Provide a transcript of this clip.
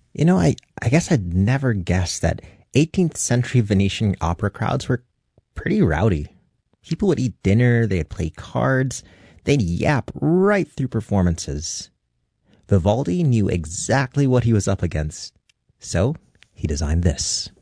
I guess I'd never guessed that 18th century Venetian opera crowds were pretty rowdy. People would eat dinner, they'd play cards, they'd yap right through performances. Vivaldi knew exactly what he was up against, so he designed this.